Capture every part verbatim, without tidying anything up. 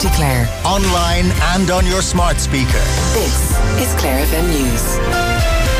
County Clare. Online and on your smart speaker. This is Clare F M News.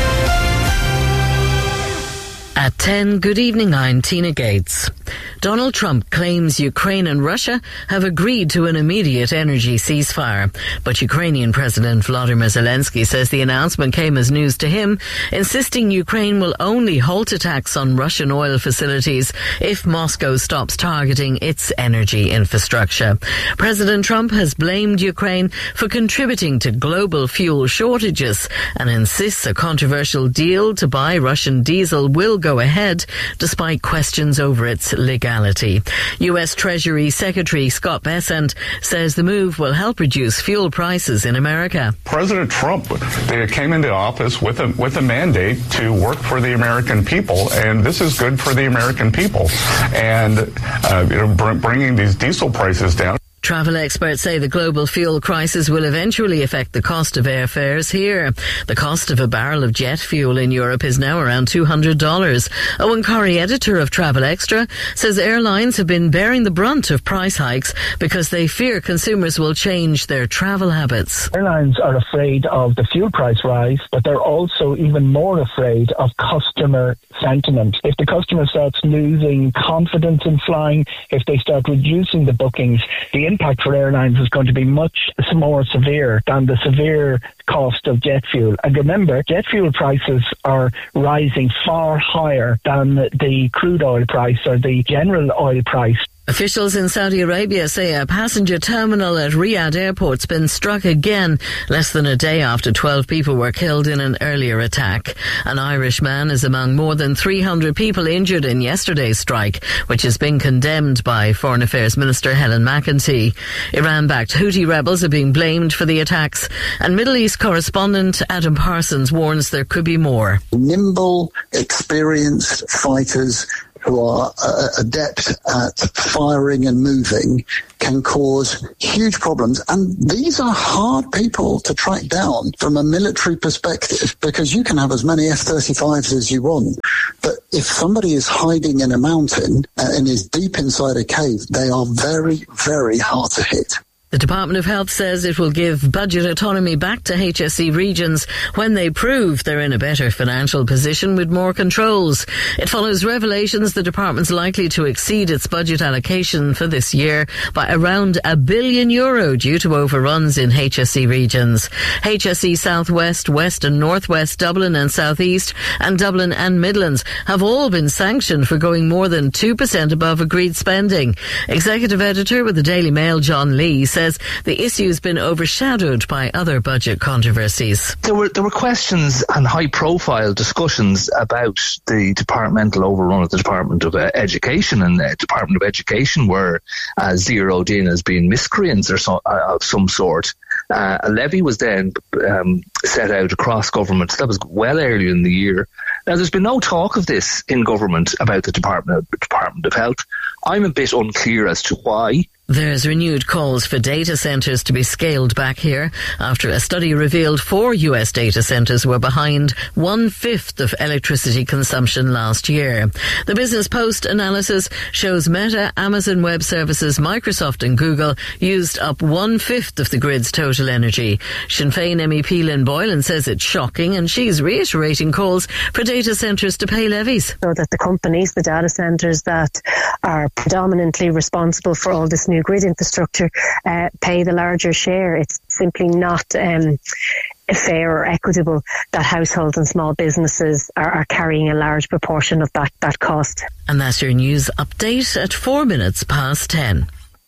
At ten, good evening, I'm Tina Gates. Donald Trump claims Ukraine and Russia have agreed to an immediate energy ceasefire. But Ukrainian President Volodymyr Zelensky says the announcement came as news to him, insisting Ukraine will only halt attacks on Russian oil facilities if Moscow stops targeting its energy infrastructure. President Trump has blamed Ukraine for contributing to global fuel shortages and insists a controversial deal to buy Russian diesel will go ahead despite questions over its legality. U S Treasury Secretary Scott Bessent says the move will help reduce fuel prices in America. President Trump they came into office with a with a mandate to work for the American people, and this is good for the American people. And uh, you know, br- bringing these diesel prices down. Travel experts say the global fuel crisis will eventually affect the cost of airfares here. The cost of a barrel of jet fuel in Europe is now around two hundred dollars. Owen Corrie, editor of Travel Extra, says airlines have been bearing the brunt of price hikes because they fear consumers will change their travel habits. Airlines are afraid of the fuel price rise, but they're also even more afraid of customer sentiment. If the customer starts losing confidence in flying, if they start reducing the bookings, the impact for airlines is going to be much more severe than the severe cost of jet fuel. And remember, jet fuel prices are rising far higher than the crude oil price or the general oil price. Officials in Saudi Arabia say a passenger terminal at Riyadh airport's been struck again less than a day after twelve people were killed in an earlier attack. An Irish man is among more than three hundred people injured in yesterday's strike, which has been condemned by Foreign Affairs Minister Helen McEntee. Iran-backed Houthi rebels are being blamed for the attacks, and Middle East correspondent Adam Parsons warns there could be more. Nimble, experienced fighters who are uh, adept at firing and moving can cause huge problems. And these are hard people to track down from a military perspective, because you can have as many F thirty-fives as you want. But if somebody is hiding in a mountain and is deep inside a cave, they are very, very hard to hit. The Department of Health says it will give budget autonomy back to H S E regions when they prove they're in a better financial position with more controls. It follows revelations the department's likely to exceed its budget allocation for this year by around a billion euro due to overruns in H S E regions. H S E Southwest, West and Northwest, Dublin and Southeast, and Dublin and Midlands have all been sanctioned for going more than two percent above agreed spending. Executive Editor with the Daily Mail, John Lee, says the issue has been overshadowed by other budget controversies. There were there were questions and high-profile discussions about the departmental overrun of the Department of uh, Education, and the Department of Education were uh, zeroed in as being miscreants or so, uh, of some sort. Uh, a levy was then um, set out across government. That was well earlier in the year. Now, there's been no talk of this in government about the Department of, Department of Health. I'm a bit unclear as to why. There's renewed calls for data centres to be scaled back here after a study revealed four U S data centres were behind one-fifth of electricity consumption last year. The Business Post analysis shows Meta, Amazon Web Services, Microsoft and Google used up one-fifth of the grid's total energy. Sinn Féin M E P Lynn Boylan says it's shocking, and she's reiterating calls for data centres to pay levies. So that the companies, the data centres that are predominantly responsible for all this new grid infrastructure uh, pay the larger share. It's simply not um, fair or equitable that households and small businesses are, are carrying a large proportion of that, that cost. And that's your news update at four minutes past ten.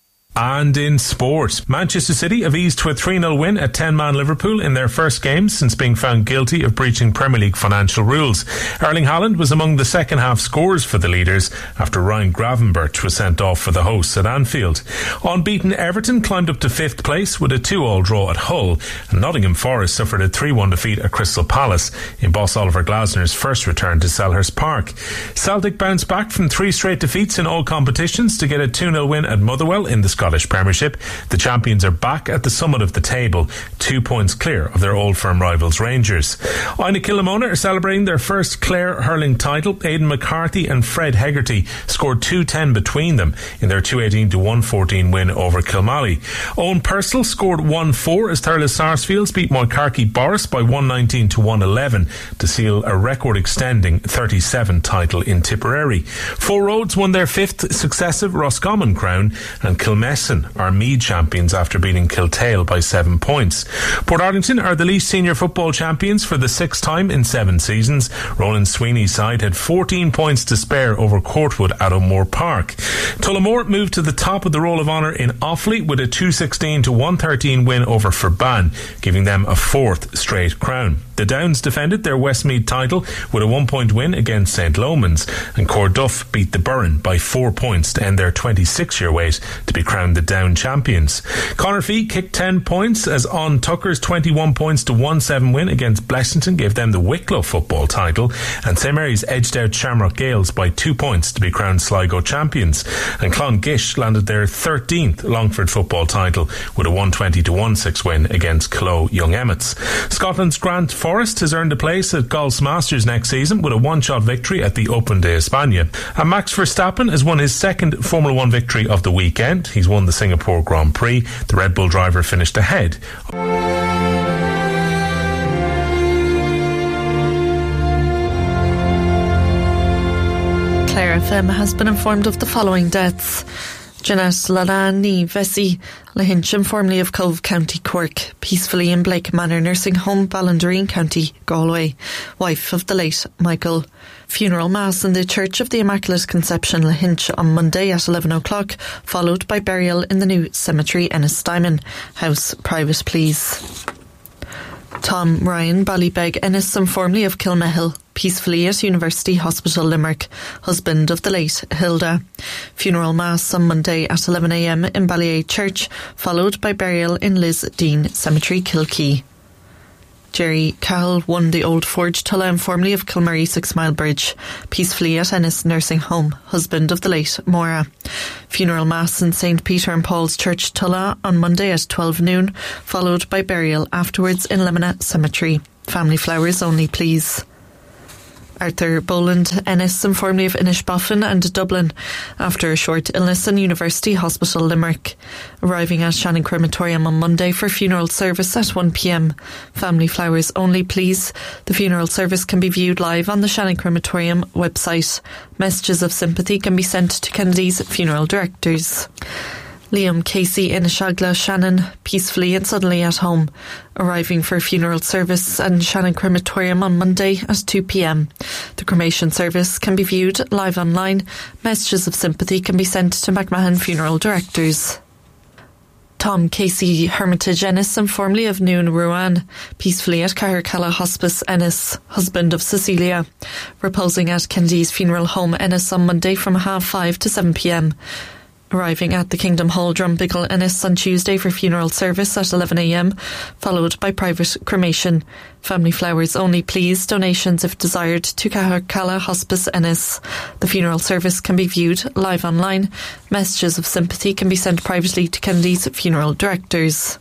And in sport, Manchester City have eased to a three nil win at ten-man Liverpool in their first game since being found guilty of breaching Premier League financial rules. Erling Haaland was among the second-half scorers for the leaders after Ryan Gravenberch was sent off for the hosts at Anfield. Unbeaten Everton climbed up to fifth place with a two all draw at Hull, and Nottingham Forest suffered a three one defeat at Crystal Palace in boss Oliver Glasner's first return to Selhurst Park. Celtic bounced back from three straight defeats in all competitions to get a two nil win at Motherwell in the Scottish Scottish Premiership. The champions are back at the summit of the table, two points clear of their Old Firm rivals Rangers. Ina Killamona are celebrating their first Clare hurling title. Aidan McCarthy and Fred Hegarty scored two ten between them in their two eighteen to one fourteen win over Kilmally. Owen Purcell scored one four as Thurles Sarsfields beat Moycarkey Boris by one nineteen to one eleven to seal a record-extending thirty-seven title in Tipperary. Four Roads won their fifth successive Roscommon crown, and Kilmessan are Meath champions after beating Kiltale by seven points. Portarlington are the Laois senior football champions for the sixth time in seven seasons. Roland Sweeney's side had fourteen points to spare over Courtwood at O'Moore Park. Tullamore moved to the top of the Roll of Honour in Offaly with a two sixteen to one thirteen win over Ferban, giving them a fourth straight crown. The Downs defended their Westmeath title with a one-point win against Saint Lomans, and Corduff beat the Burren by four points to end their twenty-six-year wait to be crowned the Down champions. Connorfee kicked ten points as On Tucker's twenty-one points to one seven win against Blessington gave them the Wicklow football title, and Saint Mary's edged out Shamrock Gales by two points to be crowned Sligo champions, and Clongish landed their thirteenth Longford football title with a one twenty to one six win against Clough Young Emmets. Scotland's Grant Forrest has earned a place at Golf's Masters next season with a one-shot victory at the Open de España. And Max Verstappen has won his second Formula One victory of the weekend. He's won the Singapore Grand Prix. The Red Bull driver finished ahead. Clare F M has been informed of the following deaths. Jeanette Lalani Vesey Lahincham, formerly of Cove, County Cork, peacefully in Blake Manor Nursing Home, Ballindereen, County Galway, wife of the late Michael. Funeral Mass in the Church of the Immaculate Conception, Lahinch, on Monday at eleven o'clock, followed by burial in the new cemetery, Ennistimon. House private, please. Tom Ryan Ballybeg Ennis, formerly of Kilmahill, peacefully at University Hospital Limerick, husband of the late Hilda. Funeral Mass on Monday at eleven a m in Ballyea Church, followed by burial in Liz Dean Cemetery, Kilkee. Jerry Cahill won the Old Forge Tulla, and formerly of Kilmurray Six Mile Bridge, peacefully at Ennis Nursing Home, husband of the late Maura. Funeral Mass in Saint Peter and Paul's Church Tulla on Monday at twelve noon, followed by burial afterwards in Lemina Cemetery. Family flowers only, please. Arthur Boland Ennis, formerly of Inishboffin and Dublin, after a short illness in University Hospital Limerick, arriving at Shannon Crematorium on Monday for funeral service at one p m. Family flowers only, please. The funeral service can be viewed live on the Shannon Crematorium website. Messages of sympathy can be sent to Kennedy's funeral directors. Liam Casey in Shagla Shannon, peacefully and suddenly at home, arriving for a funeral service at Shannon Crematorium on Monday at two p m. The cremation service can be viewed live online. Messages of sympathy can be sent to McMahon Funeral Directors. Tom Casey Hermitage Ennis, and formerly of Noon Ruan, peacefully at Cahercalla Hospice Ennis, husband of Cecilia, reposing at Kennedy's Funeral Home Ennis on Monday from half five to seven p m. Arriving at the Kingdom Hall Drumbigle Ennis on Tuesday for funeral service at eleven a m, followed by private cremation. Family flowers only, please. Donations, if desired, to Cahercalla Hospice Ennis. The funeral service can be viewed live online. Messages of sympathy can be sent privately to Kennedy's funeral directors.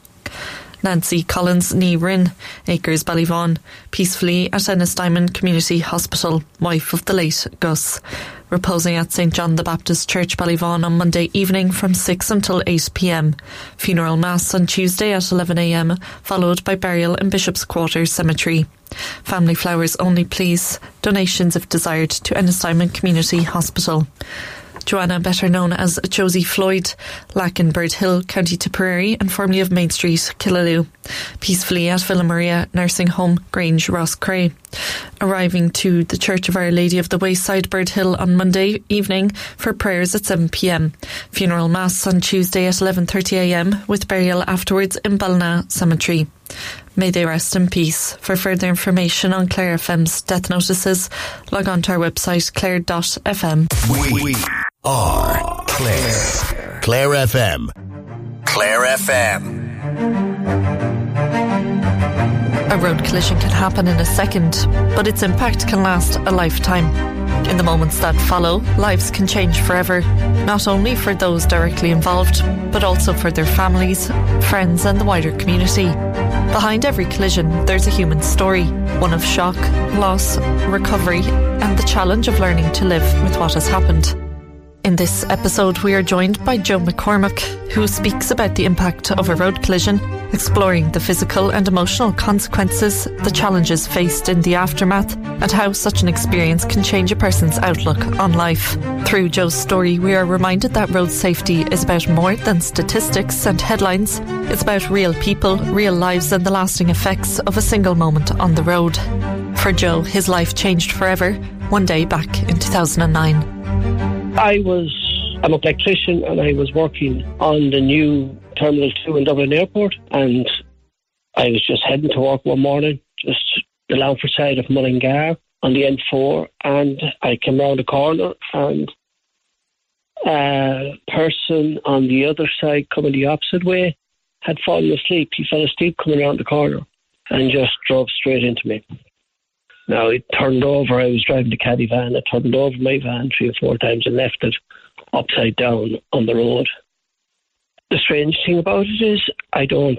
Nancy Collins Ní Rin, Acres Ballyvaughan, peacefully at Ennistimon Community Hospital, wife of the late Gus, reposing at Saint John the Baptist Church Ballyvaughan on Monday evening from six until eight p m. Funeral Mass on Tuesday at eleven a m, followed by burial in Bishop's Quarters Cemetery. Family flowers only, please. Donations, if desired, to Ennistimon Community Hospital. Joanna, better known as Josie Floyd, Lackenbird Hill, County Tipperary, and formerly of Main Street, Killaloe, peacefully at Villa Maria Nursing Home, Grange, Rosscray, arriving to the Church of Our Lady of the Wayside, Bird Hill, on Monday evening for prayers at seven p m. Funeral Mass on Tuesday at eleven thirty a m, with burial afterwards in Ballina Cemetery. May they rest in peace. For further information on Clare F M's death notices, log on to our website clare dot f m. We, we are Clare. Clare F M. Clare F M. A road collision can happen in a second, but its impact can last a lifetime. In the moments that follow, lives can change forever, not only for those directly involved, but also for their families, friends and the wider community. Behind every collision, there's a human story, one of shock, loss, recovery, and the challenge of learning to live with what has happened. In this episode, we are joined by Joe McCormack, who speaks about the impact of a road collision, exploring the physical and emotional consequences, the challenges faced in the aftermath, and how such an experience can change a person's outlook on life. Through Joe's story, we are reminded that road safety is about more than statistics and headlines. It's about real people, real lives, and the lasting effects of a single moment on the road. For Joe, his life changed forever, one day back in two thousand nine. I was an electrician and I was working on the new Terminal two in Dublin Airport, and I was just heading to work one morning, just the Longford side of Mullingar on the N four, and I came round the corner and a person on the other side coming the opposite way had fallen asleep. He fell asleep coming around the corner and just drove straight into me. Now, it turned over. I was driving the caddy van. It turned over my van three or four times and left it upside down on the road. The strange thing about it is I don't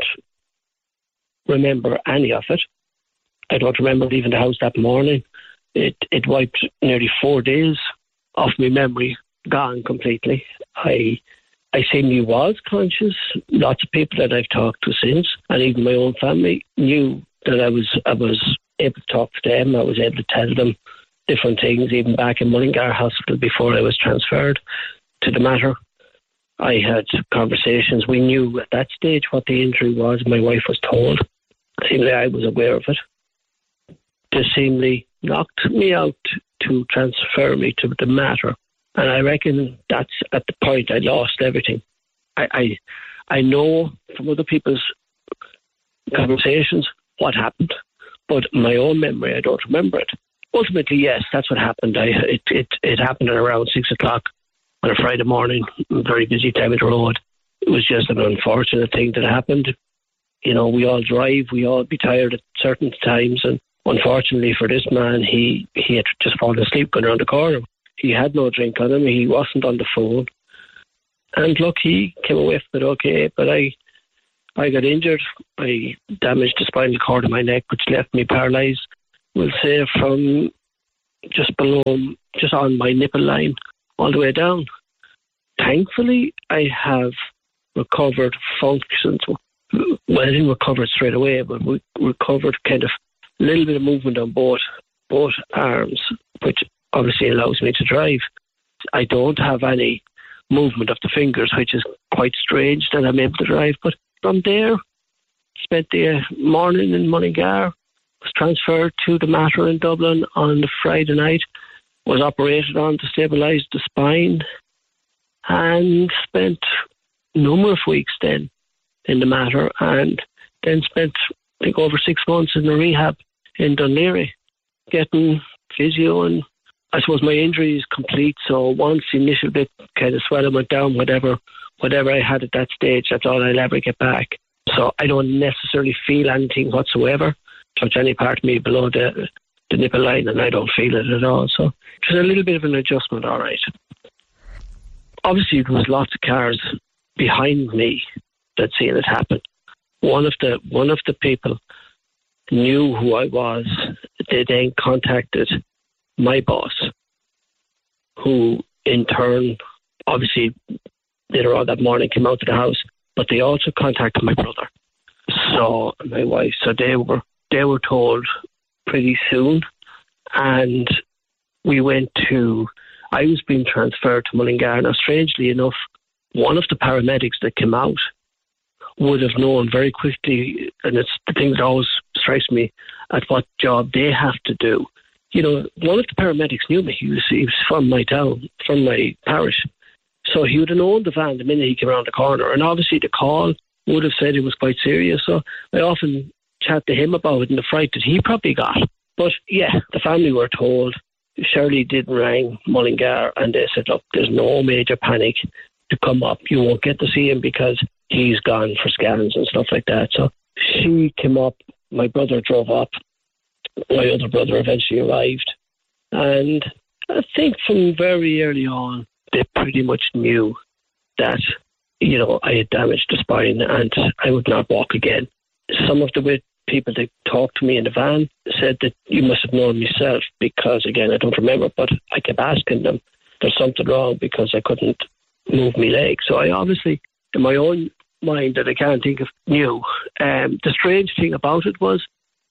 remember any of it. I don't remember leaving the house that morning. It it wiped nearly four days off my memory, gone completely. I I seemingly was conscious. Lots of people that I've talked to since, and even my own family, knew that I was I was able to talk to them. I was able to tell them different things, even back in Mullingar Hospital before I was transferred to the matter. I had conversations. We knew at that stage what the injury was. My wife was told. Seemingly I was aware of it. They seemingly knocked me out to transfer me to the matter. And I reckon that's at the point I lost everything. I I, I know from other people's conversations what happened. But my own memory, I don't remember it. Ultimately, yes, that's what happened. I, it, it, it happened at around six o'clock on a Friday morning, a very busy time of the road. It was just an unfortunate thing that happened. You know, we all drive, we all be tired at certain times. And unfortunately for this man, he, he had just fallen asleep going around the corner. He had no drink on him. He wasn't on the phone. And look, he came away with it okay, but I... I got injured. I damaged the spinal cord of my neck, which left me paralysed, we'll say, from just below, just on my nipple line, all the way down. Thankfully, I have recovered functions. Well, I didn't recover it straight away, but we recovered kind of a little bit of movement on both, both arms, which obviously allows me to drive. I don't have any movement of the fingers, which is quite strange that I'm able to drive, but from there, spent the morning in Mullingar, was transferred to the Mater in Dublin on the Friday night, was operated on to stabilise the spine, and spent a number of weeks then in the Mater, and then spent, I think, over six months in the rehab in Dún Laoghaire, getting physio, and I suppose my injury is complete, so once the initial bit kind of swelling went down, whatever Whatever I had at that stage, that's all I'll ever get back. So I don't necessarily feel anything whatsoever. Touch any part of me below the, the nipple line and I don't feel it at all. So it was a little bit of an adjustment, all right. Obviously, there was lots of cars behind me that seen it happen. One of the one of the people knew who I was. They then contacted my boss, who in turn, obviously, later on that morning came out to the house, but they also contacted my brother, so my wife. So they were they were told pretty soon, and we went to. I was being transferred to Mullingar. Now, strangely enough, one of the paramedics that came out would have known very quickly, and it's the thing that always strikes me at what job they have to do. You know, one of the paramedics knew me. He was he was from my town, from my parish. So he would have known the van the minute he came around the corner. And obviously the call would have said it was quite serious. So I often chat to him about it and the fright that he probably got. But yeah, the family were told. Shirley did ring Mullingar and they said, look, there's no major panic to come up. You won't get to see him because he's gone for scans and stuff like that. So she came up. My brother drove up. My other brother eventually arrived. And I think from very early on, they pretty much knew that, you know, I had damaged the spine and I would not walk again. Some of the people that talked to me in the van said that you must have known myself because, again, I don't remember, but I kept asking them, there's something wrong because I couldn't move my leg. So I obviously, in my own mind that I can't think of, knew. Um, the strange thing about it was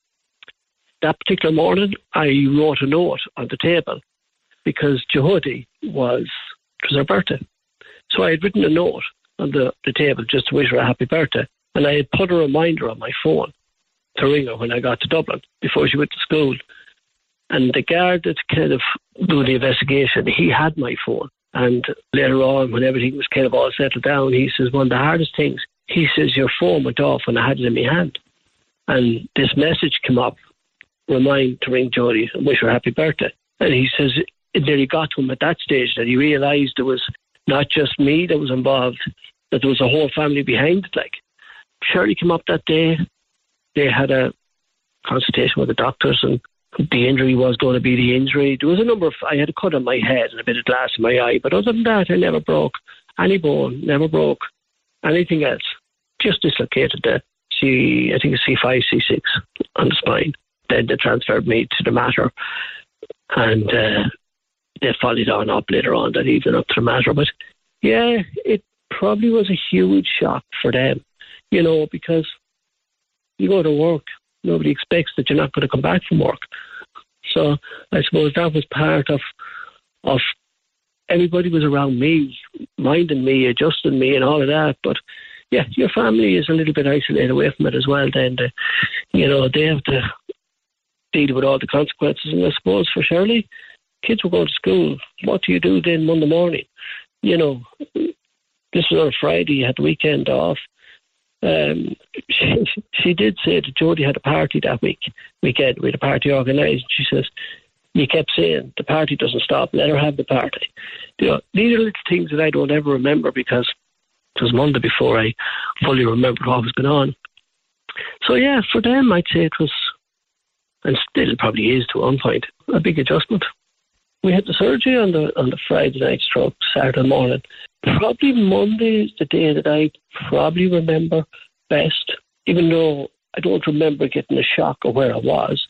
that particular morning I wrote a note on the table because Jehudi was, it was her birthday. So I had written a note on the, the table just to wish her a happy birthday. And I had put a reminder on my phone to ring her when I got to Dublin before she went to school. And the guard that kind of do the investigation, he had my phone. And later on, when everything was kind of all settled down, he says, one of the hardest things, he says, your phone went off when I had it in my hand. And this message came up, remind to ring Jodie and wish her happy birthday. And he says it nearly got to him at that stage that he realised there was not just me that was involved, that there was a whole family behind it. Like, Shirley came up that day. They had a consultation with the doctors, and the injury was going to be the injury. There was a number of, I had a cut on my head and a bit of glass in my eye, but other than that, I never broke any bone, never broke anything else. Just dislocated the C, I think it's C five, C six on the spine. Then they transferred me to the Mater, and uh, they followed on up later on that evening up to the Mater. But yeah, it probably was a huge shock for them, you know, because you go to work, nobody expects that you're not going to come back from work. So I suppose that was part of of everybody was around me, minding me, adjusting me and all of that. But yeah, your family is a little bit isolated away from it as well. Then, the, you know, they have to deal with all the consequences. And I suppose for Shirley, kids will go to school. What do you do then Monday morning? You know, this was on a Friday, you had the weekend off. Um, she, she did say that Jodie had a party that week, weekend. We had a party organised. She says, you kept saying, the party doesn't stop, let her have the party. You know, these are little things that I don't ever remember because it was Monday before I fully remembered what was going on. So yeah, for them, I'd say it was, and still probably is to one point, a big adjustment. We had the surgery on the on the Friday night stroke Saturday morning. Probably Monday is the day that I probably remember best, even though I don't remember getting a shock of where I was.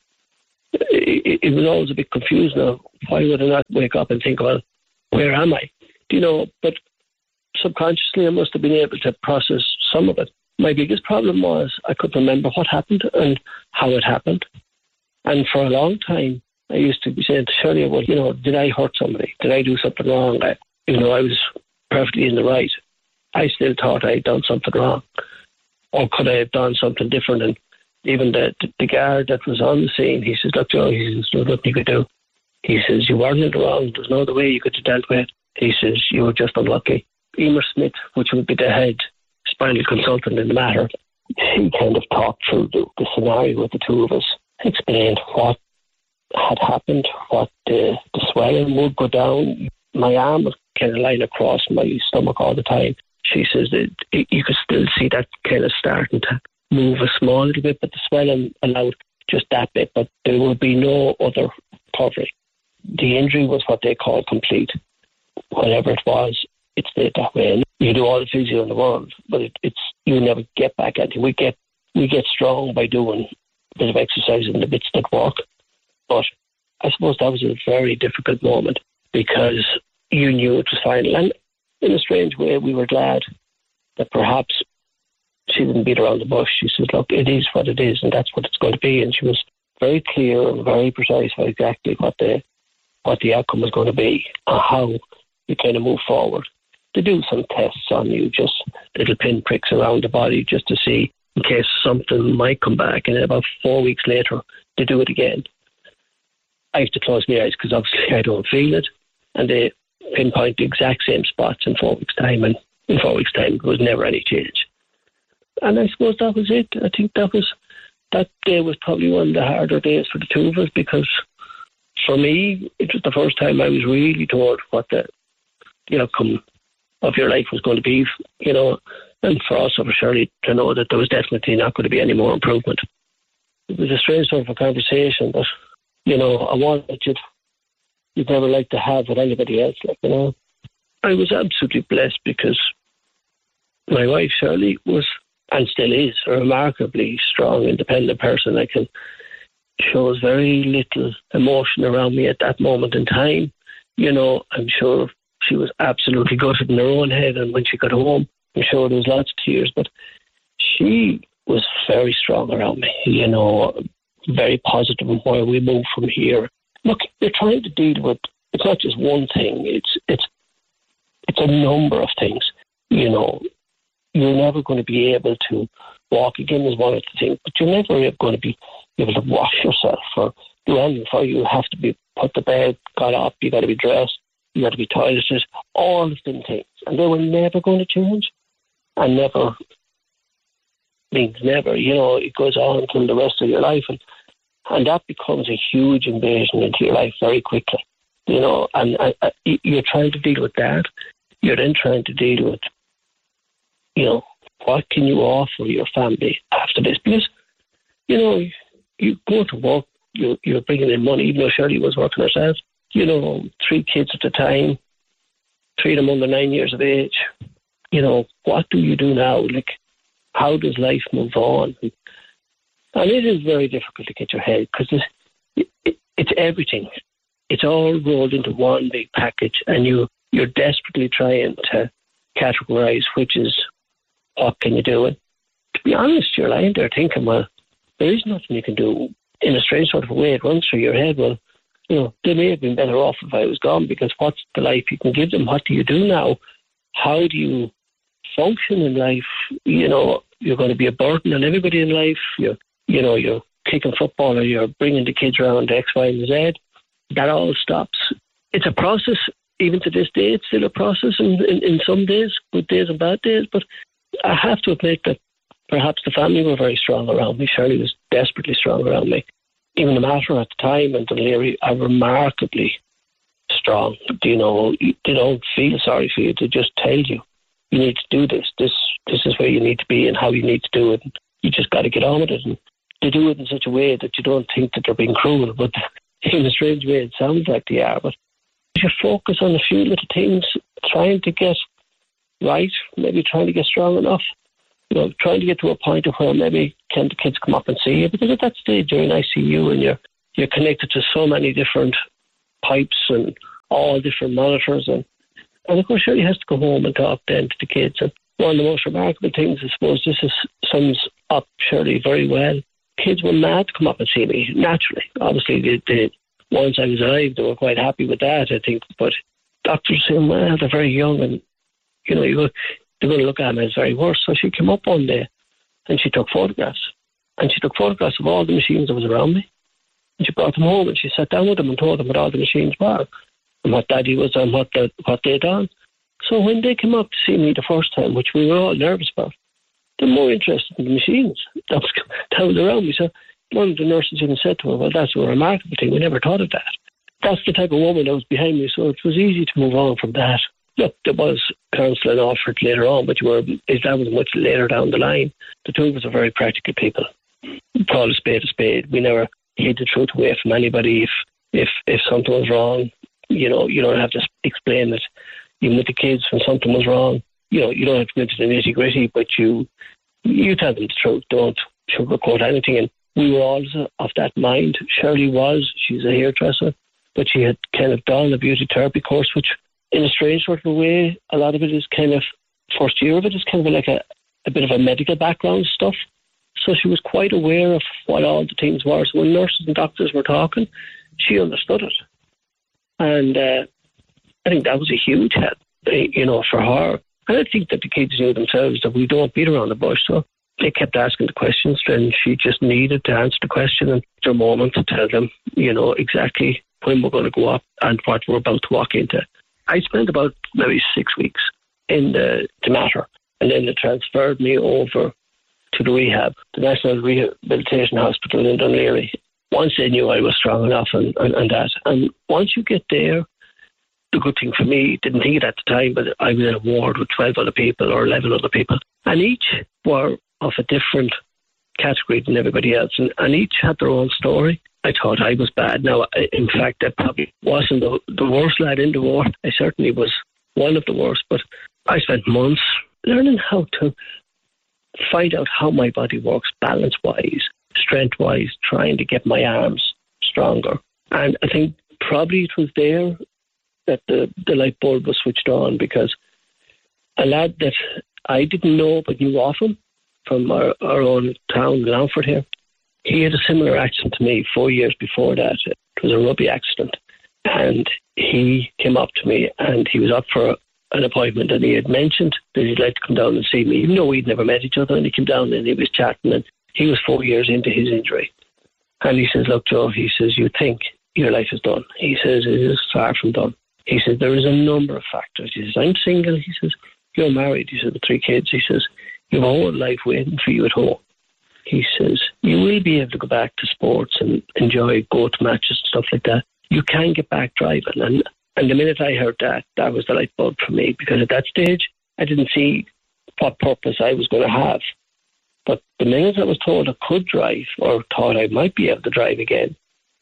It, it was always a bit confusing of why would I not wake up and think, well, where am I? You know, but subconsciously I must have been able to process some of it. My biggest problem was I couldn't remember what happened and how it happened. And for a long time, I used to be saying to Shirley, well, you know, did I hurt somebody? Did I do something wrong? I, even though I was perfectly in the right, I still thought I had done something wrong. Or could I have done something different? And even the, the guard that was on the scene, he says, look, Joe, he says, there's nothing you could do. He says, you weren't in the wrong. There's no other way you could have dealt with it. He says, you were just unlucky. Emer Smith, which would be the head spinal consultant in the matter, he kind of talked through the, the scenario with the two of us, explained what had happened, what the, the swelling would go down. My arm was kind of lying across my stomach all the time. She says that it, you could still see that kind of starting to move a small little bit, but the swelling allowed just that bit, but there would be no other recovery. The injury was what they call complete. Whatever it was, it stayed that way. And you do all the physio in the world, but it, it's you never get back at it. We get we get strong by doing a bit of exercise in the bits that work. But I suppose that was a very difficult moment because you knew it was final. And in a strange way, we were glad that perhaps she didn't beat around the bush. She said, look, it is what it is, and that's what it's going to be. And she was very clear and very precise about exactly what the what the outcome was going to be and how you kind of move forward. They do some tests on you, just little pinpricks around the body just to see in case something might come back. And then about four weeks later, they do it again. I have to close my eyes because obviously I don't feel it. And they pinpoint the exact same spots in four weeks' time. And in four weeks' time, there was never any change. And I suppose that was it. I think that was that day was probably one of the harder days for the two of us because for me, it was the first time I was really told what the, the outcome of your life was going to be, you know, and for us, for Shirley, to know that there was definitely not going to be any more improvement. It was a strange sort of a conversation, but, you know, I wanted you you'd never like to have with anybody else. Like, you know, I was absolutely blessed because my wife Shirley was, and still is, a remarkably strong, independent person. I can shows very little emotion around me at that moment in time. You know, I'm sure she was absolutely gutted in her own head, and when she got home, I'm sure there was lots of tears, but she was very strong around me, you know, very positive in where we move from here. Look, you're trying to deal with, it's not just one thing, it's it's it's a number of things. You know, you're never going to be able to walk again is one of the things, but you're never going to be able to wash yourself or do anything for you. You have to be put to bed, got up, you got to be dressed, you got to be toileted, all of them things. And they were never going to change. And never means never. You know, it goes on until the rest of your life. And, and that becomes a huge invasion into your life very quickly. You know, and uh, you're trying to deal with that. You're then trying to deal with, you know, what can you offer your family after this? Because, you know, you go to work, you, you're bringing in money, even though Shirley was working herself. You know, three kids at the time, three of them under nine years of age. You know, what do you do now? Like, how does life move on? And it is very difficult to get your head because it's, it, it's everything. It's all rolled into one big package, and you, you're desperately trying to categorize which is what can you do. And to be honest, you're lying there thinking, well, there is nothing you can do. In a strange sort of way, it runs through your head. Well, you know, they may have been better off if I was gone, because what's the life you can give them? What do you do now? How do you function in life? You know, you're going to be a burden on everybody in life. You're, you know, you're kicking football, or you're bringing the kids around X, Y, and Z. That all stops. It's a process. Even to this day, it's still a process in, in, in some days, good days and bad days. But I have to admit that perhaps the family were very strong around me. Shirley was desperately strong around me. Even the matter at the time and Dún Laoghaire are remarkably strong. You know, they don't feel sorry for you. They just tell you, you need to do this. This this is where you need to be and how you need to do it. And you just got to get on with it. And they do it in such a way that you don't think that they're being cruel, but in a strange way it sounds like they are. But you focus on a few little things, trying to get right, maybe trying to get strong enough. You know, trying to get to a point of where maybe can the kids come up and see you, because at that stage you're in I C U and you're you're connected to so many different pipes and all different monitors, and and of course Shirley has to go home and talk then to the kids. And one of the most remarkable things, I suppose, this is sums up Shirley very well. Kids were mad to come up and see me, naturally. Obviously, the, the once I was alive, they were quite happy with that, I think. But doctors saying, well, they're very young, and you know, you go, they're going to look at them as very worse. So she came up one day and she took photographs. And she took photographs of all the machines that was around me. And she brought them home and she sat down with them and told them what all the machines were and what Daddy was and what, the, what they'd done. So when they came up to see me the first time, which we were all nervous about, they're more interested in the machines that was, that was around me. So one of the nurses even said to her, well, that's a remarkable thing. We never thought of that. That's the type of woman that was behind me. So it was easy to move on from that. Look, there was counselling offered later on, but you were, that was much later down the line. The two of us are very practical people. Call a spade a spade. We never hid the truth away from anybody. If if if something was wrong, you know, you don't have to explain it. Even with the kids, when something was wrong, you know, you don't have to go into the nitty gritty, but you you tell them the truth. Don't sugarcoat anything. And we were all of that mind. Shirley was. She's a hairdresser, but she had kind of done a beauty therapy course, which, in a strange sort of a way, a lot of it is kind of, first year of it is kind of like a, a bit of a medical background stuff. So she was quite aware of what all the things were. So when nurses and doctors were talking, she understood it. And uh, I think that was a huge help, you know, for her. And I think that the kids knew themselves that we don't beat around the bush. So they kept asking the questions, and she just needed to answer the question and their moment to tell them, you know, exactly when we're going to go up and what we're about to walk into. I spent about maybe six weeks in the, the matter, and then they transferred me over to the rehab, the National Rehabilitation Hospital in Dún Laoghaire. Once they knew I was strong enough and, and, and that. And once you get there, the good thing for me, didn't think it at the time, but I was in a ward with twelve other people or eleven other people. And each were of a different category than everybody else. And, and each had their own story. I I thought I was bad. Now, in fact, I probably wasn't the, the worst lad in the war. I certainly was one of the worst, but I spent months learning how to find out how my body works, balance-wise, strength-wise, trying to get my arms stronger. And I think probably it was there that the, the light bulb was switched on, because a lad that I didn't know but knew of him from our, our own town, Longford here, he had a similar accident to me four years before that. It was a rugby accident. And he came up to me and he was up for an appointment, and he had mentioned that he'd like to come down and see me, even though we'd never met each other. And he came down and he was chatting, and he was four years into his injury. And he says, look, Joe, he says, you think your life is done. He says, it is far from done. He says, there is a number of factors. He says, I'm single. He says, you're married. He says, with three kids. He says, you have a whole life waiting for you at home. He says, you will be able to go back to sports and enjoy, go to matches and stuff like that. You can get back driving. And and the minute I heard that, that was the light bulb for me, because at that stage, I didn't see what purpose I was going to have. But the minute I was told I could drive, or thought I might be able to drive again,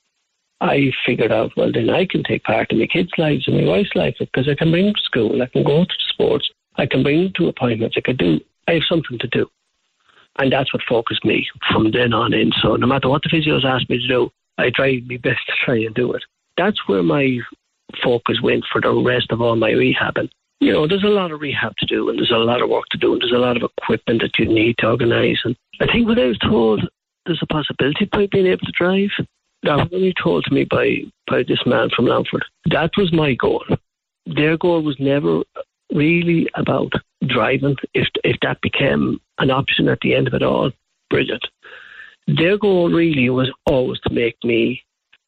I figured out, well, then I can take part in my kids' lives and my wife's life, because I can bring them to school, I can go to sports, I can bring them to appointments, I can do, I have something to do. And that's what focused me from then on in. So no matter what the physios asked me to do, I tried my best to try and do it. That's where my focus went for the rest of all my rehabbing. You know, there's a lot of rehab to do, and there's a lot of work to do, and there's a lot of equipment that you need to organise. And I think when I was told there's a possibility of being able to drive, that was only told to me by, by this man from Longford. That was my goal. Their goal was never really about driving. If if that became an option at the end of it all, brilliant. Their goal really was always to make me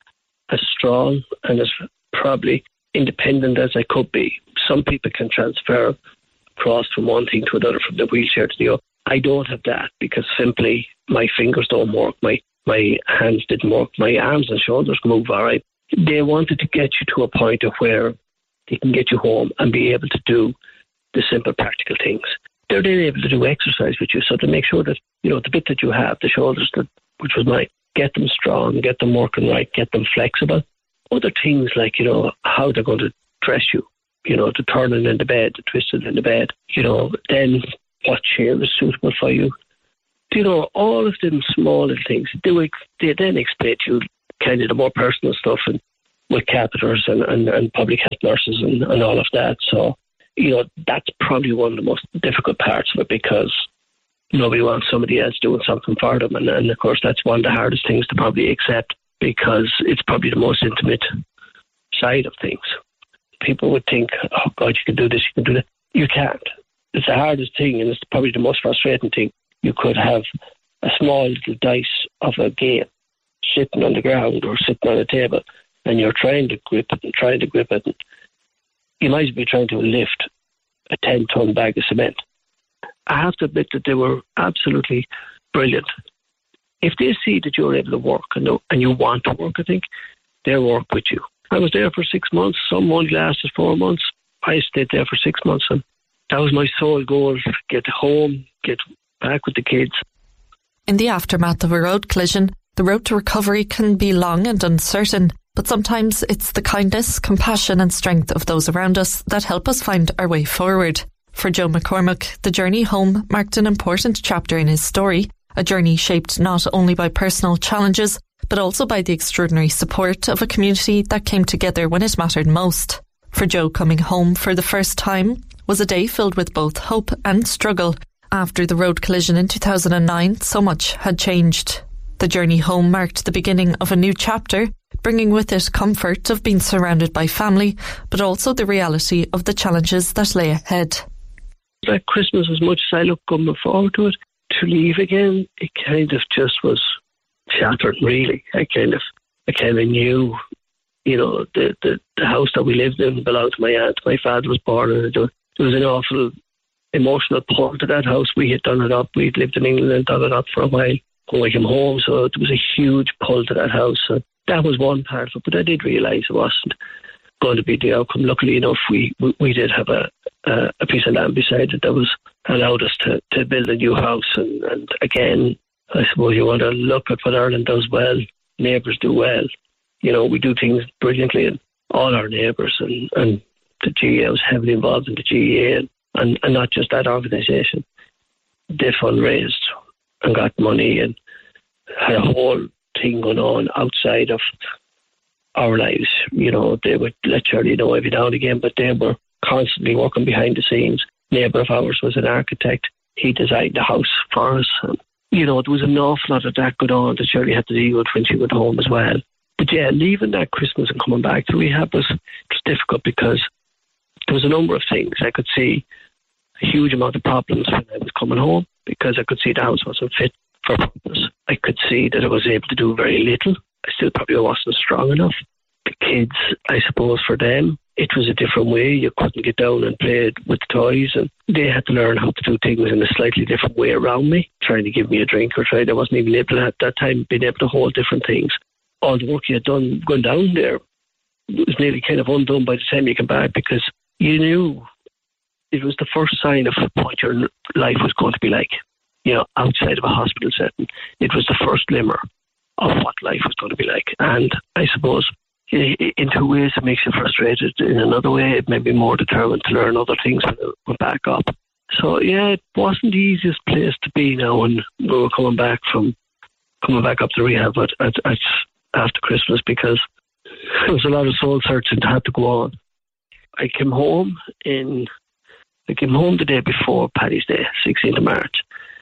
as strong and as probably independent as I could be. Some people can transfer across from one thing to another, from the wheelchair to the other. I don't have that, because simply my fingers don't work, my, my hands didn't work, my arms and shoulders move all right. They wanted to get you to a point of where they can get you home and be able to do the simple practical things. They're then able to do exercise with you, so to make sure that, you know, the bit that you have, the shoulders, that, which was mine, get them strong, get them working right, get them flexible. Other things like, you know, how they're going to dress you, you know, to turn it in the bed, to twist it in the bed, you know, then what chair is suitable for you. You know, all of them small little things. They, will, they then explain to you kind of the more personal stuff, and with catheters and, and, and public health nurses and, and all of that. So, you know, that's probably one of the most difficult parts of it, because nobody wants somebody else doing something for them. And, and of course, that's one of the hardest things to probably accept, because it's probably the most intimate side of things. People would think, oh, God, you can do this, you can do that. You can't. It's the hardest thing, and it's probably the most frustrating thing. You could have a small little dice of a game sitting on the ground or sitting on a table, and you're trying to grip it and trying to grip it. And you might be trying to lift a ten-ton bag of cement. I have to admit that they were absolutely brilliant. If they see that you're able to work and, and you want to work, I think they'll work with you. I was there for six months. Some only lasted four months. I stayed there for six months, and that was my sole goal: get home, get back with the kids. In the aftermath of a road collision, the road to recovery can be long and uncertain, but sometimes it's the kindness, compassion and strength of those around us that help us find our way forward. For Joe McCormack, the journey home marked an important chapter in his story, a journey shaped not only by personal challenges, but also by the extraordinary support of a community that came together when it mattered most. For Joe, coming home for the first time was a day filled with both hope and struggle. After the road collision in two thousand nine, so much had changed. The journey home marked the beginning of a new chapter, bringing with it comfort of being surrounded by family, but also the reality of the challenges that lay ahead. That Christmas, as much as I look coming forward to it, to leave again, it kind of just was shattered, really. I kind of, I kind of knew, you know, the, the, the house that we lived in belonged to my aunt. My father was born in it. There was an awful emotional pull to that house. We had done it up. We'd lived in England and done it up for a while when we came home. So there was a huge pull to that house. So that was one part of it. But I did realise it wasn't going to be the outcome. Luckily enough, we we, we did have a, a a piece of land beside it that was allowed us to, to build a new house. And, and again, I suppose you want to look at what Ireland does well. neighbours do well. You know, we do things brilliantly, and all our neighbours, and, and the G A A was heavily involved in the G E A, and, and, and not just that organisation. They fundraised and got money and had a whole thing going on outside of our lives. You know, they would let Charlie know every now and again, but they were constantly working behind the scenes. Neighbour of ours was an architect. He designed the house for us. And, you know, there was an awful lot of that going on that Shirley had to deal with when she went home as well. But yeah, leaving that Christmas and coming back to rehab was, was difficult because there was a number of things. I could see a huge amount of problems when I was coming home because I could see the house wasn't fit for purpose. I could see that I was able to do very little. I still probably wasn't strong enough. The kids, I suppose for them, it was a different way. You couldn't get down and play with toys, and they had to learn how to do things in a slightly different way around me, trying to give me a drink or trying. I wasn't even able to, at that time, being able to hold different things. All the work you had done going down there was nearly kind of undone by the time you came back because you knew it was the first sign of what your life was going to be like. You know, outside of a hospital setting, it was the first glimmer of what life was going to be like. And I suppose in two ways it makes you frustrated. In another way, it made me more determined to learn other things when I went back up. So yeah, it wasn't the easiest place to be now when we were coming back from coming back up to rehab at, at, at after Christmas because there was a lot of soul searching that had to go on. I came home in I came home the day before Paddy's Day, sixteenth of March,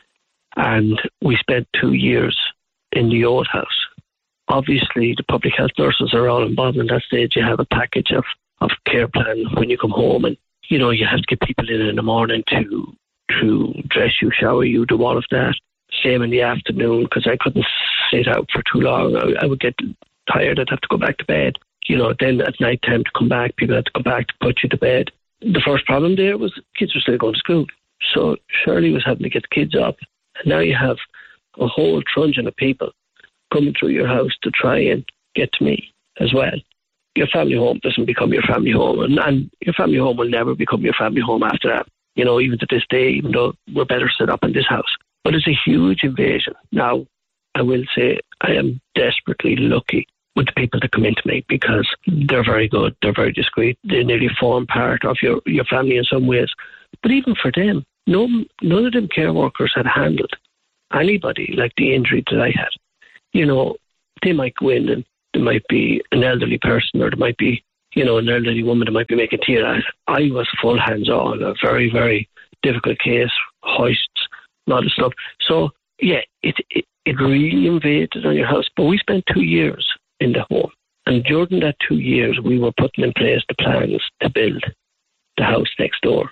and we spent two years in the old house. Obviously, the public health nurses are all involved in that stage. You have a package of, of care plan when you come home, and you know you have to get people in in the morning to to dress you, shower you, do all of that. Same in the afternoon because I couldn't sit out for too long. I, I would get tired. I'd have to go back to bed. You know, then at night time to come back, people had to come back to put you to bed. The first problem there was kids were still going to school, so Shirley was having to get the kids up, and now you have a whole truncheon of people coming through your house to try and get to me as well. Your family home doesn't become your family home, and, and your family home will never become your family home after that. You know, even to this day, even though we're better set up in this house. But it's a huge invasion. Now, I will say I am desperately lucky with the people that come into me because they're very good, they're very discreet, they nearly form part of your, your family in some ways. But even for them, no, none of them care workers had handled anybody like the injury that I had. You know, they might go in and there might be an elderly person or there might be, you know, an elderly woman that might be making tea. I was full hands-on, a very, very difficult case, hoists, a lot of stuff. So, yeah, it, it, it really invaded on your house. But we spent two years in the home. And during that two years, we were putting in place the plans to build the house next door.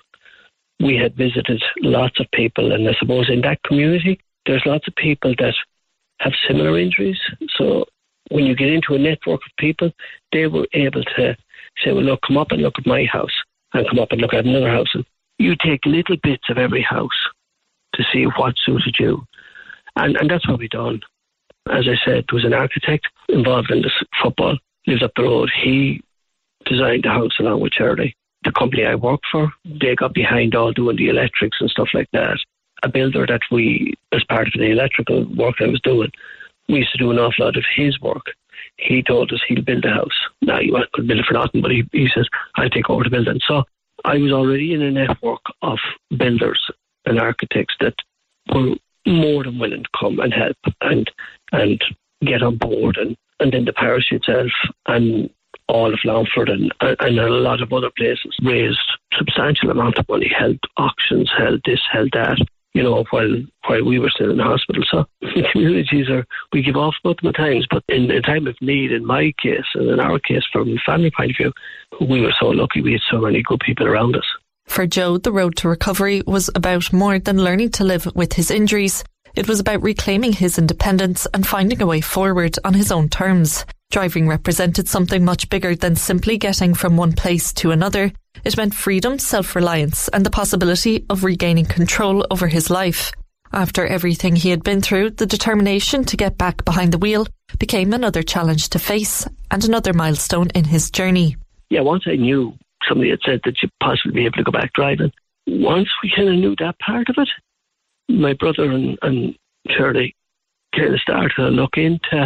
We had visited lots of people, and I suppose in that community, there's lots of people that have similar injuries. So when you get into a network of people, they were able to say, well, look, come up and look at my house and come up and look at another house. And you take little bits of every house to see what suited you. And, and that's what we done. As I said, there was an architect involved in this football, lives up the road. He designed the house along with Shirley. The company I work for, they got behind all doing the electrics and stuff like that. A builder that we, as part of the electrical work I was doing, we used to do an awful lot of his work. He told us he'll build a house. Now, you couldn't build it for nothing, but he, he says, I'll take over the building. So I was already in a network of builders and architects that were more than willing to come and help and and get on board. And, and then the parish itself and all of Longford and, and a lot of other places raised substantial amount of money, held auctions, held this, held that, you know, while while we were still in the hospital. So communities are, we give off about them at times, but in a time of need, in my case, and in our case, from a family point of view, we were so lucky we had so many good people around us. For Joe, the road to recovery was about more than learning to live with his injuries. It was about reclaiming his independence and finding a way forward on his own terms. Driving represented something much bigger than simply getting from one place to another. It meant freedom, self-reliance, and the possibility of regaining control over his life. After everything he had been through, the determination to get back behind the wheel became another challenge to face and another milestone in his journey. Yeah, once I knew somebody had said that you'd possibly be able to go back driving, once we kind of knew that part of it, my brother and, and Shirley kind of started to look into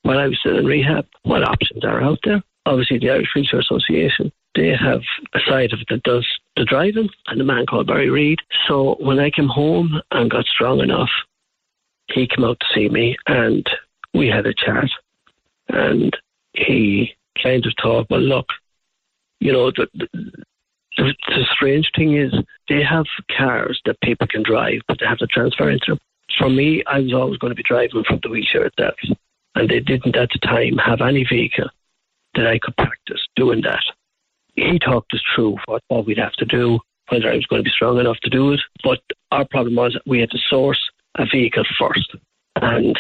while I was still in rehab. What options are out there? Obviously, the Irish Wheelchair Association, they have a side of it that does the driving, and a man called Barry Reid. So when I came home and got strong enough, he came out to see me, and we had a chat. And he kind of thought, well, look, you know, the, the, the, the strange thing is they have cars that people can drive, but they have to transfer into them. For me, I was always going to be driving from the wheelchair itself. And they didn't at the time have any vehicle that I could practice doing that. He talked us through what, what we'd have to do, whether I was going to be strong enough to do it. But our problem was we had to source a vehicle first. And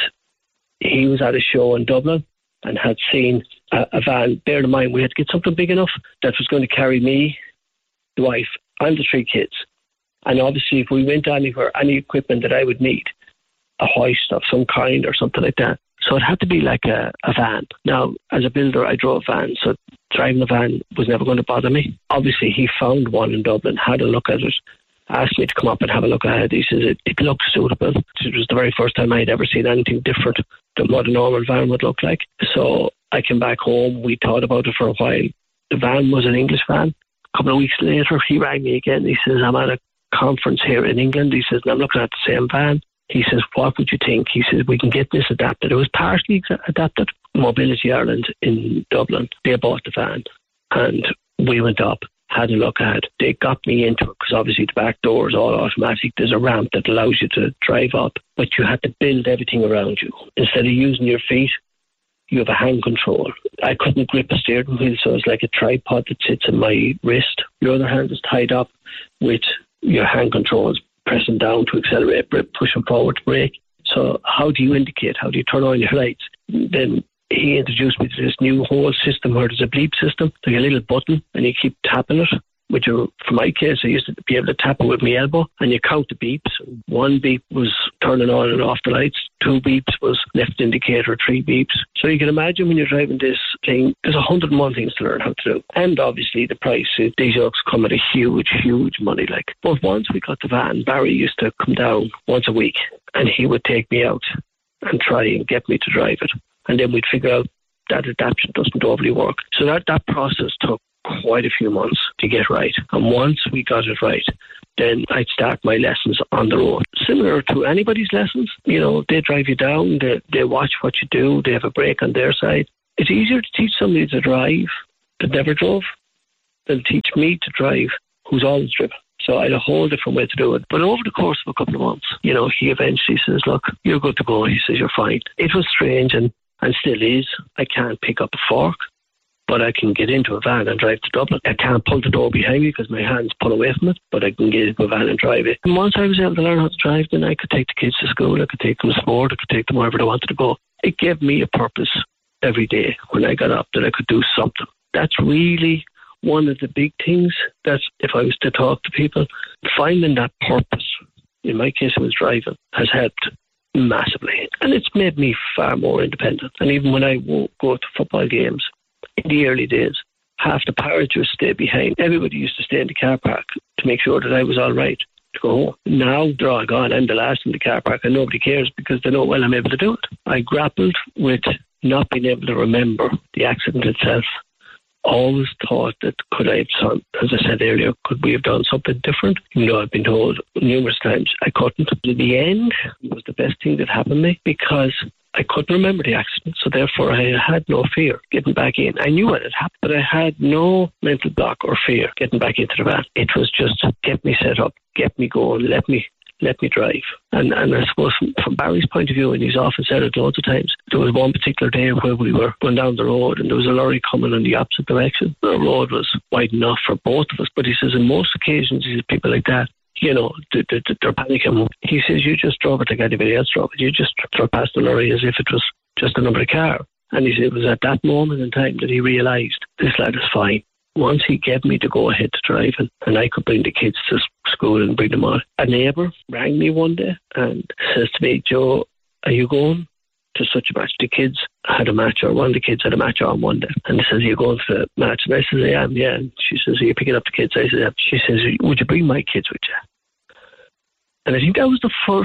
he was at a show in Dublin and had seen a, a van. Bear in mind, we had to get something big enough that was going to carry me, the wife, and the three kids. And obviously, if we went anywhere, any equipment that I would need, a hoist of some kind or something like that. So it had to be like a, a van. Now, as a builder, I drove vans, so driving a van was never going to bother me. Obviously, he found one in Dublin, had a look at it, asked me to come up and have a look at it. He says it, it looks suitable. It was the very first time I had ever seen anything different than what a normal van would look like. So I came back home. We thought about it for a while. The van was an English van. A couple of weeks later, he rang me again. He says, I'm at a conference here in England. He says, and I'm looking at the same van. He says, what would you think? He says, we can get this adapted. It was partially adapted. Mobility Ireland in Dublin, they bought the van. And we went up, had a look at it. They got me into it because obviously the back door is all automatic. There's a ramp that allows you to drive up, but you had to build everything around you. Instead of using your feet, you have a hand control. I couldn't grip a steering wheel, so it's like a tripod that sits in my wrist. Your other hand is tied up with your hand controls, pressing down to accelerate, pushing forward to brake. So how do you indicate? How do you turn on your lights? Then he introduced me to this new whole system where there's a bleep system, like a little button, and you keep tapping it. Which, are, for my case, I used to be able to tap it with my elbow, and you count the beeps. One beep was turning on and off the lights. Two beeps was left indicator. Three beeps. So you can imagine when you're driving this thing, there's a hundred and one things to learn how to do. And obviously the price. These yokes come at a huge, huge money. Like, but once we got the van, Barry used to come down once a week, and he would take me out and try and get me to drive it. And then we'd figure out that adaptation doesn't overly work. So that, that process took quite a few months to get right. And once we got it right, then I'd start my lessons on the road. Similar to anybody's lessons, you know, they drive you down, they, they watch what you do, they have a break on their side. It's easier to teach somebody to drive that never drove than teach me to drive who's always driven. So I had a whole different way to do it. But over the course of a couple of months, you know, he eventually says, look, you're good to go. He says, you're fine. It was strange and, and still is. I can't pick up a fork, but I can get into a van and drive to Dublin. I can't pull the door behind me because my hands pull away from it, but I can get into a van and drive it. And once I was able to learn how to drive, then I could take the kids to school, I could take them to sport, I could take them wherever they wanted to go. It gave me a purpose every day when I got up that I could do something. That's really one of the big things that if I was to talk to people, finding that purpose, in my case it was driving, has helped massively. And it's made me far more independent. And even when I go to football games, in the early days, half the parents used to stay behind. Everybody used to stay in the car park to make sure that I was all right to go home. Now they're all gone. I'm the last in the car park and nobody cares because they know, well, I'm able to do it. I grappled with not being able to remember the accident itself. Always thought that could I have done, as I said earlier, could we have done something different? You know, I've been told numerous times I couldn't. In the end, it was the best thing that happened to me because I couldn't remember the accident, so therefore I had no fear getting back in. I knew what had happened, but I had no mental block or fear getting back into the van. It was just get me set up, get me going, let me let me drive. And and I suppose from, from Barry's point of view, and he's often said it loads of times, there was one particular day where we were going down the road and there was a lorry coming in the opposite direction. The road was wide enough for both of us, but he says in most occasions, he says, people like that, you know, they're panicking. He says, you just drove it like anybody else drove it. You just drove past the lorry as if it was just another car. And he said it was at that moment in time that he realised this lad is fine. Once he gave me to go ahead to driving and I could bring the kids to school and bring them on, a neighbour rang me one day and says to me, Joe, are you going to such a match? The kids had a match, or one of the kids had a match on one day. And he says, are you going to the match? And I says, I am, yeah. And she says, are you picking up the kids? I said, yeah. She says, would you bring my kids with you? And I think that was the first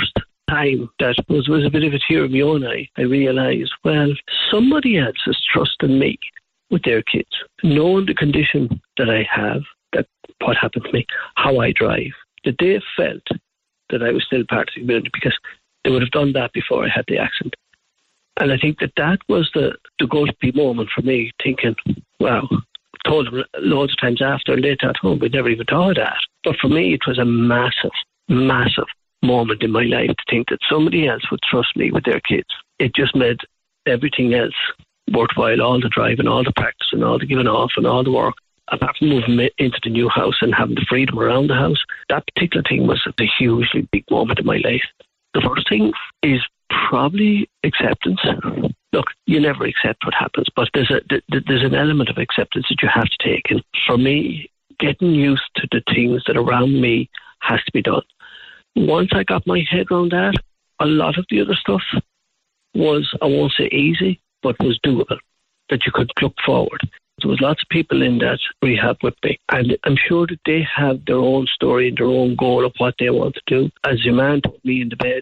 time that was, was a bit of a tear in my own eye. I realised, well, somebody else has trusted me with their kids, knowing the condition that I have, that what happened to me, how I drive, that they felt that I was still part of the community, because they would have done that before I had the accident. And I think that that was the, the go-to moment for me, thinking, wow, told them loads of times after, and they thought, oh, we'd never even thought of that. But for me, it was a massive, massive moment in my life to think that somebody else would trust me with their kids. It just made everything else worthwhile, all the driving, all the practice, and all the giving off, and all the work. Apart from moving into the new house and having the freedom around the house, that particular thing was a hugely big moment in my life. The first thing is probably acceptance. Look, you never accept what happens, but there's a there's an element of acceptance that you have to take. And for me, getting used to the things that around me has to be done. Once I got my head around that, a lot of the other stuff was, I won't say easy, but was doable, that you could look forward. There was lots of people in that rehab with me, and I'm sure that they have their own story and their own goal of what they want to do. As your man told me in the bed,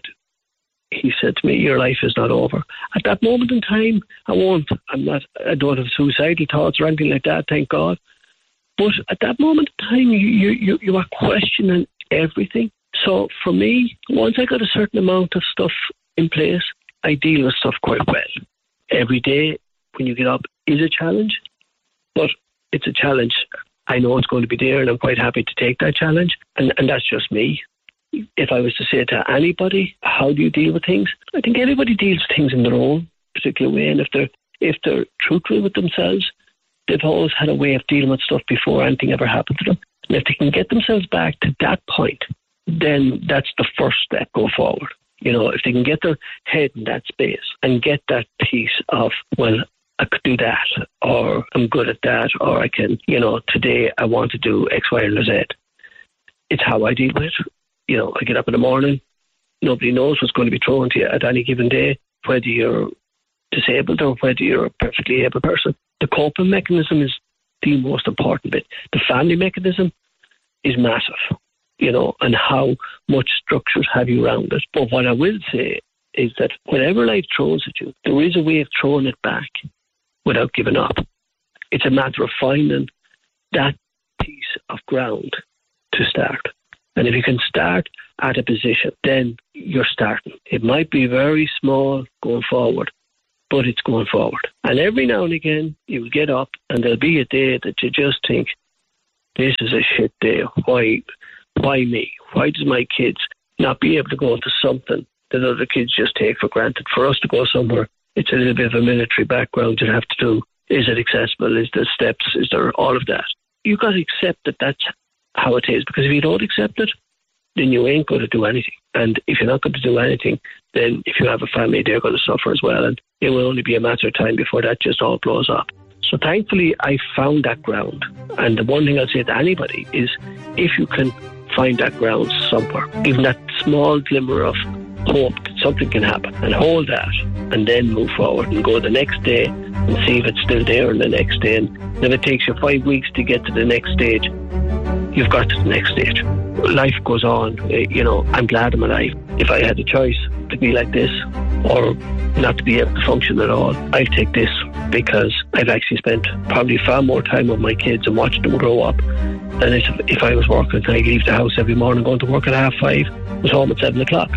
he said to me, your life is not over. At that moment in time, I won't, I'm not, I don't have suicidal thoughts or anything like that, thank God. But at that moment in time, you, you, you are questioning everything. So for me, once I got a certain amount of stuff in place, I deal with stuff quite well. Every day when you get up is a challenge, but it's a challenge. I know it's going to be there, and I'm quite happy to take that challenge. And, and that's just me. If I was to say to anybody, how do you deal with things? I think everybody deals with things in their own particular way. And if they're, if they're truthful with themselves, they've always had a way of dealing with stuff before anything ever happened to them. And if they can get themselves back to that point, then that's the first step, go forward. You know, if they can get their head in that space and get that piece of, well, I could do that, or I'm good at that, or I can, you know, today I want to do X, Y, or Z. It's how I deal with it. You know, I get up in the morning, nobody knows what's going to be thrown to you at any given day, whether you're disabled or whether you're a perfectly able person. The coping mechanism is the most important bit. The family mechanism is massive, you know, and how much structures have you around it. But what I will say is that whenever life throws at you, there is a way of throwing it back without giving up. It's a matter of finding that piece of ground to start. And if you can start at a position, then you're starting. It might be very small going forward, but it's going forward. And every now and again, you will get up and there'll be a day that you just think, this is a shit day. Why, why me? Why does my kids not be able to go into something that other kids just take for granted? For us to go somewhere, it's a little bit of a military background you have to do. Is it accessible? Is there steps? Is there all of that? You've got to accept that that's how it is, because if you don't accept it, then you ain't going to do anything. And if you're not going to do anything, then if you have a family, they're going to suffer as well. And it will only be a matter of time before that just all blows up. So thankfully, I found that ground. And the one thing I'll say to anybody is, if you can find that ground somewhere, even that small glimmer of hope that something can happen, and hold that, and then move forward and go the next day and see if it's still there in the next day. And if it takes you five weeks to get to the next stage, you've got to the next stage. Life goes on. You know, I'm glad I'm alive. If I had a choice to be like this or not to be able to function at all, I'd take this, because I've actually spent probably far more time with my kids and watched them grow up than if, if I was working. I leave the house every morning going to work at half five, was home at seven o'clock.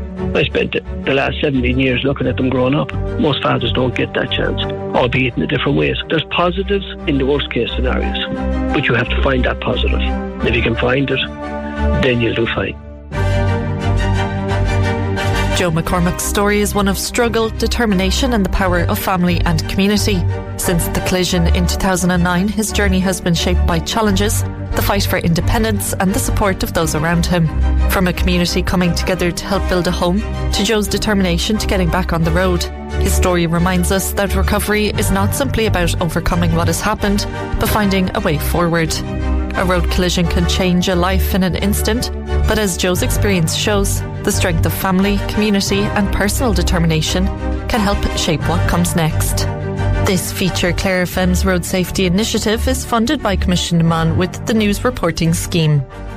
I spent the last seventeen years looking at them growing up. Most fathers don't get that chance, albeit in a different ways. There's positives in the worst case scenarios, but you have to find that positive. And if you can find it, then you'll do fine. Joe McCormack's story is one of struggle, determination and the power of family and community. Since the collision in two thousand nine, his journey has been shaped by challenges, the fight for independence and the support of those around him. From a community coming together to help build a home, to Joe's determination to getting back on the road. His story reminds us that recovery is not simply about overcoming what has happened, but finding a way forward. A road collision can change a life in an instant, but as Joe's experience shows, the strength of family, community and personal determination can help shape what comes next. This feature, Clare F M's Road Safety Initiative, is funded by Commission Man with the News Reporting Scheme.